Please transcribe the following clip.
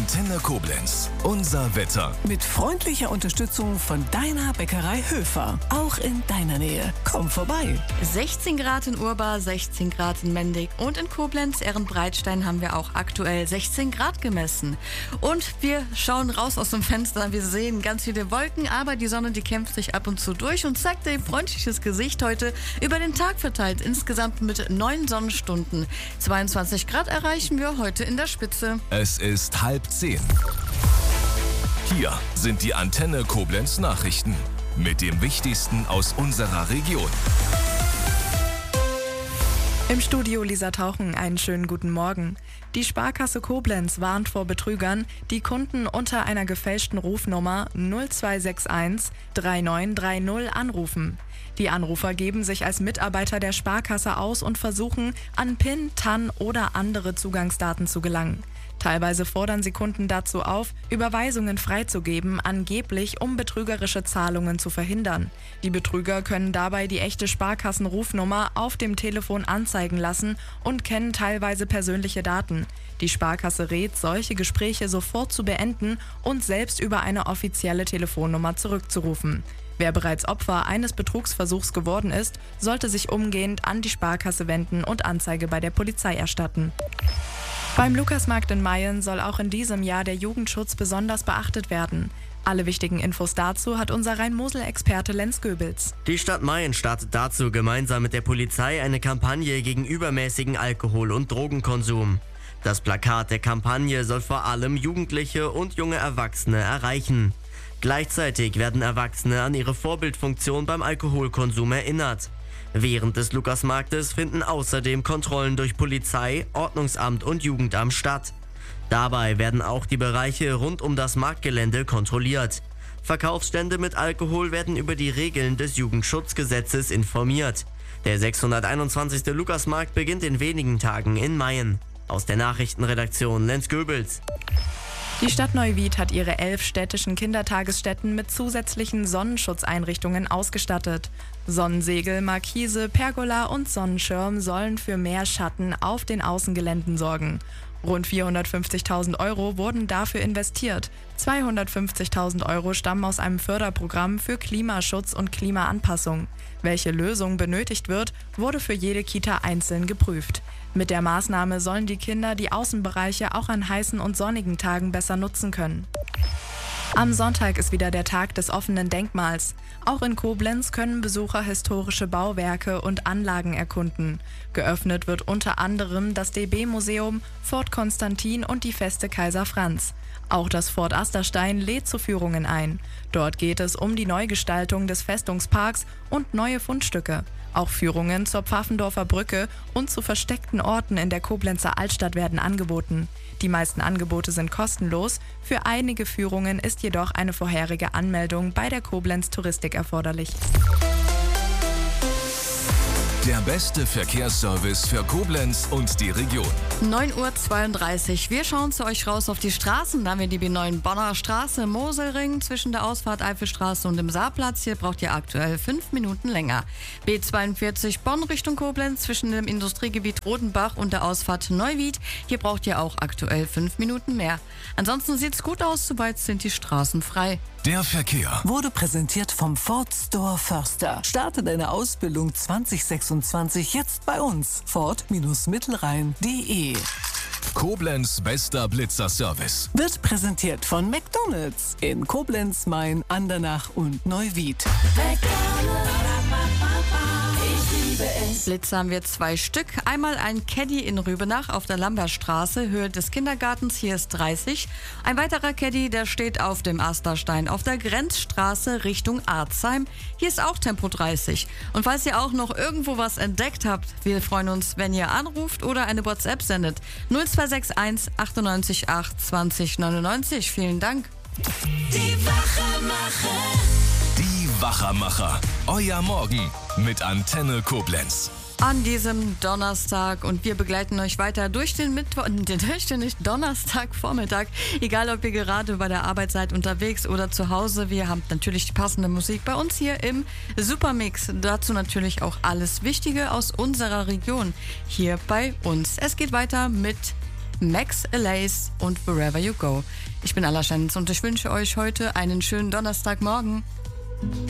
Antenne Koblenz. Unser Wetter. Mit freundlicher Unterstützung von deiner Bäckerei Höfer. Auch in deiner Nähe. Komm vorbei. 16 Grad in Urbar, 16 Grad in Mendig und in Koblenz, Ehrenbreitstein haben wir auch aktuell 16 Grad gemessen. Und wir schauen raus aus dem Fenster. Wir sehen ganz viele Wolken, aber die Sonne, die kämpft sich ab und zu durch und zeigt ein freundliches Gesicht heute über den Tag verteilt. Insgesamt mit 9 Sonnenstunden. 22 Grad erreichen wir heute in der Spitze. Es ist 9:30. Hier sind die Antenne Koblenz Nachrichten mit dem Wichtigsten aus unserer Region. Im Studio Lisa Tauchen, einen schönen guten Morgen. Die Sparkasse Koblenz warnt vor Betrügern, die Kunden unter einer gefälschten Rufnummer 0261 3930 anrufen. Die Anrufer geben sich als Mitarbeiter der Sparkasse aus und versuchen, an PIN, TAN oder andere Zugangsdaten zu gelangen. Teilweise fordern sie Kunden dazu auf, Überweisungen freizugeben, angeblich um betrügerische Zahlungen zu verhindern. Die Betrüger können dabei die echte Sparkassenrufnummer auf dem Telefon anzeigen lassen und kennen teilweise persönliche Daten. Die Sparkasse rät, solche Gespräche sofort zu beenden und selbst über eine offizielle Telefonnummer zurückzurufen. Wer bereits Opfer eines Betrugsversuchs geworden ist, sollte sich umgehend an die Sparkasse wenden und Anzeige bei der Polizei erstatten. Beim Lukasmarkt in Mayen soll auch in diesem Jahr der Jugendschutz besonders beachtet werden. Alle wichtigen Infos dazu hat unser Rhein-Mosel-Experte Lenz Goebels. Die Stadt Mayen startet dazu gemeinsam mit der Polizei eine Kampagne gegen übermäßigen Alkohol- und Drogenkonsum. Das Plakat der Kampagne soll vor allem Jugendliche und junge Erwachsene erreichen. Gleichzeitig werden Erwachsene an ihre Vorbildfunktion beim Alkoholkonsum erinnert. Während des Lukasmarktes finden außerdem Kontrollen durch Polizei, Ordnungsamt und Jugendamt statt. Dabei werden auch die Bereiche rund um das Marktgelände kontrolliert. Verkaufsstände mit Alkohol werden über die Regeln des Jugendschutzgesetzes informiert. Der 621. Lukasmarkt beginnt in wenigen Tagen in Mayen. Aus der Nachrichtenredaktion Lenz Goebels. Die Stadt Neuwied hat ihre 11 städtischen Kindertagesstätten mit zusätzlichen Sonnenschutzeinrichtungen ausgestattet. Sonnensegel, Markise, Pergola und Sonnenschirm sollen für mehr Schatten auf den Außengeländen sorgen. Rund 450.000 € wurden dafür investiert. 250.000 € stammen aus einem Förderprogramm für Klimaschutz und Klimaanpassung. Welche Lösung benötigt wird, wurde für jede Kita einzeln geprüft. Mit der Maßnahme sollen die Kinder die Außenbereiche auch an heißen und sonnigen Tagen besser nutzen können. Am Sonntag ist wieder der Tag des offenen Denkmals. Auch in Koblenz können Besucher historische Bauwerke und Anlagen erkunden. Geöffnet wird unter anderem das DB-Museum, Fort Konstantin und die Feste Kaiser Franz. Auch das Fort Asterstein lädt zu Führungen ein. Dort geht es um die Neugestaltung des Festungsparks und neue Fundstücke. Auch Führungen zur Pfaffendorfer Brücke und zu versteckten Orten in der Koblenzer Altstadt werden angeboten. Die meisten Angebote sind kostenlos, für einige Führungen ist jedoch eine vorherige Anmeldung bei der Koblenz Touristik erforderlich. Der beste Verkehrsservice für Koblenz und die Region. 9:32 Uhr. Wir schauen zu euch raus auf die Straßen. Da haben wir die B9 Bonner Straße, Moselring zwischen der Ausfahrt Eifelstraße und dem Saarplatz. Hier braucht ihr aktuell 5 Minuten länger. B42 Bonn Richtung Koblenz zwischen dem Industriegebiet Rodenbach und der Ausfahrt Neuwied. Hier braucht ihr auch aktuell 5 Minuten mehr. Ansonsten sieht's gut aus, soweit sind die Straßen frei. Der Verkehr Wurde präsentiert vom Ford Store Förster. Starte deine Ausbildung 2026 jetzt bei uns. Ford-Mittelrhein.de. Koblenz bester Blitzerservice. Wird präsentiert von McDonald's in Koblenz, Main, Andernach und Neuwied. Blitze haben wir 2 Stück. Einmal ein Caddy in Rübenach auf der Lambertstraße, Höhe des Kindergartens, hier ist 30. Ein weiterer Caddy, der steht auf dem Asterstein auf der Grenzstraße Richtung Arzheim. Hier ist auch Tempo 30. Und falls ihr auch noch irgendwo was entdeckt habt, wir freuen uns, wenn ihr anruft oder eine WhatsApp sendet. 0261 98 8 20 99. Vielen Dank. Die Wachermacher. Euer Morgen mit Antenne Koblenz. An diesem Donnerstag und wir begleiten euch weiter durch den Donnerstagvormittag. Egal, ob ihr gerade bei der Arbeit seid, unterwegs oder zu Hause. Wir haben natürlich die passende Musik bei uns hier im Supermix. Dazu natürlich auch alles Wichtige aus unserer Region hier bei uns. Es geht weiter mit Max Alace und Wherever You Go. Ich bin Alla Schenz und ich wünsche euch heute einen schönen Donnerstagmorgen.